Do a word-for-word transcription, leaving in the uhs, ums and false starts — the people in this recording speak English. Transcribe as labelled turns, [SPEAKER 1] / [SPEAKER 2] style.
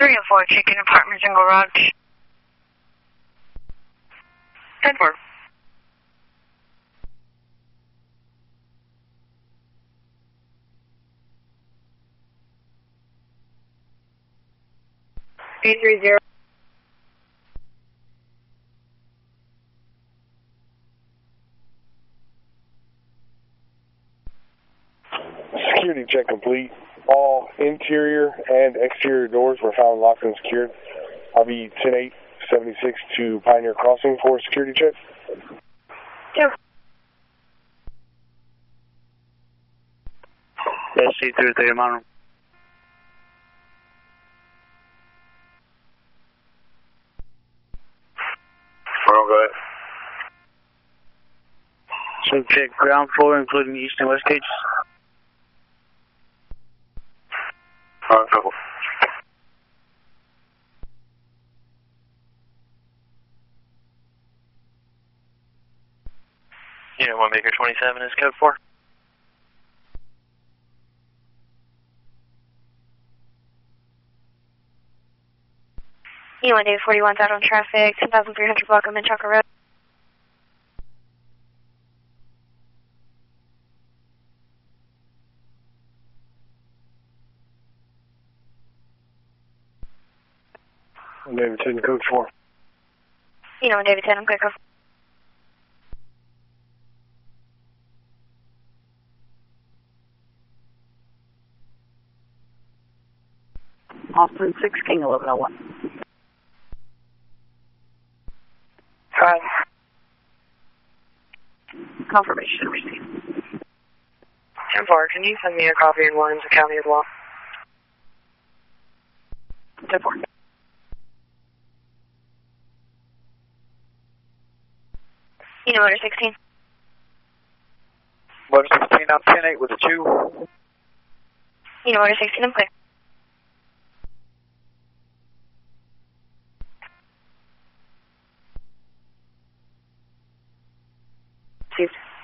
[SPEAKER 1] three oh four Chicken Apartments and Garage. ten four. eight three zero.
[SPEAKER 2] Security check complete. All interior and exterior doors were found locked and secured. I'll be ten eight seventy-six to Pioneer Crossing for security check.
[SPEAKER 1] Two.
[SPEAKER 3] S C three three, Monroe.
[SPEAKER 2] Go ahead.
[SPEAKER 3] So check ground floor, including east and west cages.
[SPEAKER 2] All right, couple.
[SPEAKER 4] Unit one Baker twenty-seven is code four.
[SPEAKER 1] Unit one David forty-one's out on traffic, ten thousand three hundred block of Minchaka Road.
[SPEAKER 2] David ten, code four.
[SPEAKER 1] Unit one David ten, I'm good, go.
[SPEAKER 5] Austin six King eleven oh one.
[SPEAKER 1] Five.
[SPEAKER 5] Confirmation received.
[SPEAKER 1] ten four, can you send me a copy of Williams County of Law?
[SPEAKER 5] ten four.
[SPEAKER 1] Unit order sixteen.
[SPEAKER 6] Motor sixteen, I'm ten eight with a two.
[SPEAKER 1] Unit order sixteen, I'm clear. Received.